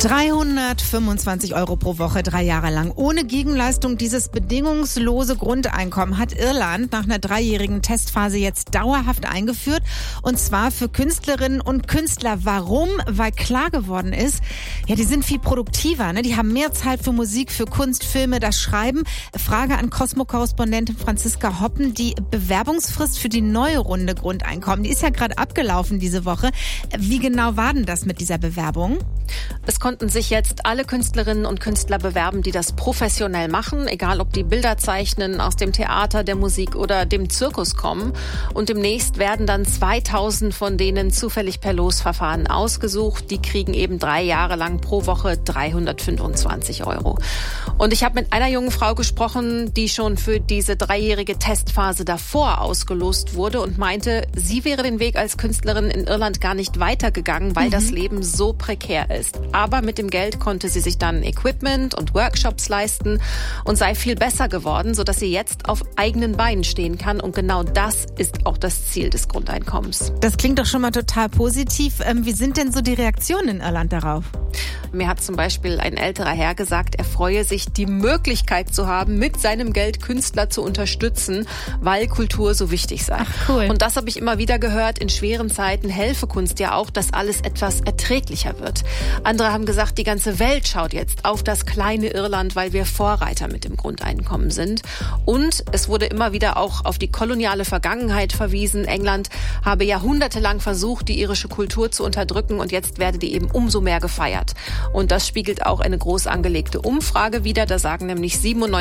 325 € pro Woche, 3 Jahre lang. Ohne Gegenleistung dieses bedingungslose Grundeinkommen hat Irland nach einer 3-jährigen Testphase jetzt dauerhaft eingeführt. Und zwar für Künstlerinnen und Künstler. Warum? Weil klar geworden ist, ja, die sind viel produktiver, ne? Die haben mehr Zeit für Musik, für Kunst, Filme, das Schreiben. Frage an Cosmo-Korrespondentin Franziska Hoppen. Die Bewerbungsfrist für die neue Runde Grundeinkommen, die ist ja gerade abgelaufen diese Woche. Wie genau war denn das mit dieser Bewerbung? Es konnten sich jetzt alle Künstlerinnen und Künstler bewerben, die das professionell machen, egal ob die Bilder zeichnen, aus dem Theater, der Musik oder dem Zirkus kommen. Und demnächst werden dann 2000 von denen zufällig per Losverfahren ausgesucht. Die kriegen eben 3 Jahre lang pro Woche 325 €. Und ich habe mit einer jungen Frau gesprochen, die schon für diese 3-jährige Testphase davor ausgelost wurde und meinte, sie wäre den Weg als Künstlerin in Irland gar nicht weitergegangen, weil das Leben so prekär ist. Aber mit dem Geld konnte sie sich dann Equipment und Workshops leisten und sei viel besser geworden, sodass sie jetzt auf eigenen Beinen stehen kann. Und genau das ist auch das Ziel des Grundeinkommens. Das klingt doch schon mal total positiv. Wie sind denn so die Reaktionen in Irland darauf? Mir hat zum Beispiel ein älterer Herr gesagt, er freue sich, die Möglichkeit zu haben, mit seinem Geld Künstler zu unterstützen, weil Kultur so wichtig sei. Ach, cool. Und das habe ich immer wieder gehört. In schweren Zeiten helfe Kunst ja auch, dass alles etwas erträglicher wird. Andere haben gesagt, die ganze Welt schaut jetzt auf das kleine Irland, weil wir Vorreiter mit dem Grundeinkommen sind. Und es wurde immer wieder auch auf die koloniale Vergangenheit verwiesen. England habe jahrhundertelang versucht, die irische Kultur zu unterdrücken und jetzt werde die eben umso mehr gefeiert. Und das spiegelt auch eine groß angelegte Umfrage wider. Da sagen nämlich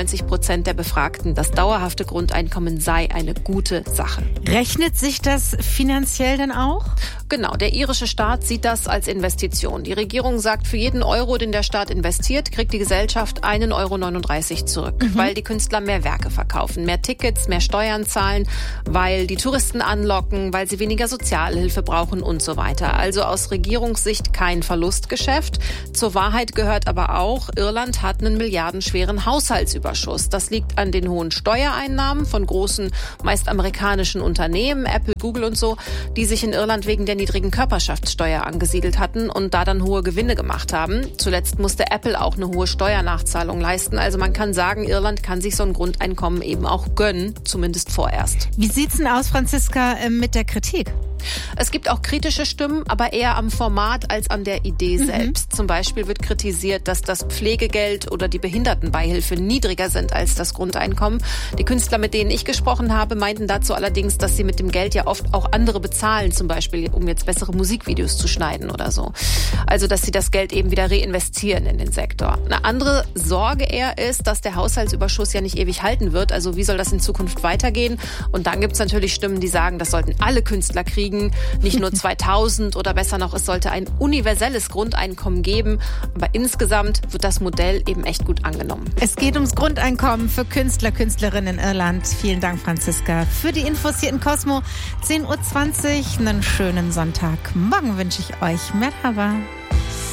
97% der Befragten, das dauerhafte Grundeinkommen sei eine gute Sache. Rechnet sich das finanziell denn auch? Genau, der irische Staat sieht das als Investition. Die Regierung sagt, für jeden Euro, den der Staat investiert, kriegt die Gesellschaft 1,39 € zurück, weil die Künstler mehr Werke verkaufen, mehr Tickets, mehr Steuern zahlen, weil die Touristen anlocken, weil sie weniger Sozialhilfe brauchen und so weiter. Also aus Regierungssicht kein Verlustgeschäft. Zur Wahrheit gehört aber auch, Irland hat einen milliardenschweren Haushaltsüberschuss. Das liegt an den hohen Steuereinnahmen von großen, meist amerikanischen Unternehmen, Apple, Google und so, die sich in Irland wegen der niedrigen Körperschaftssteuer angesiedelt hatten und da dann hohe Gewinne gemacht haben. Zuletzt musste Apple auch eine hohe Steuernachzahlung leisten. Also man kann sagen, Irland kann sich so ein Grundeinkommen eben auch gönnen, zumindest vorerst. Wie sieht's denn aus, Franziska, mit der Kritik? Es gibt auch kritische Stimmen, aber eher am Format als an der Idee selbst. Zum Beispiel wird kritisiert, dass das Pflegegeld oder die Behindertenbeihilfe niedriger sind als das Grundeinkommen. Die Künstler, mit denen ich gesprochen habe, meinten dazu allerdings, dass sie mit dem Geld ja oft auch andere bezahlen, zum Beispiel um jetzt bessere Musikvideos zu schneiden oder so. Also dass sie das Geld eben wieder reinvestieren in den Sektor. Eine andere Sorge eher ist, dass der Haushaltsüberschuss ja nicht ewig halten wird. Also wie soll das in Zukunft weitergehen? Und dann gibt es natürlich Stimmen, die sagen, das sollten alle Künstler kriegen. Nicht nur 2000 oder besser noch, es sollte ein universelles Grundeinkommen geben. Aber insgesamt wird das Modell eben echt gut angenommen. Es geht ums Grundeinkommen für Künstler, Künstlerinnen in Irland. Vielen Dank, Franziska, für die Infos hier in Cosmo. 10:20 Uhr, einen schönen Sonntag. Morgen wünsche ich euch Merhaba.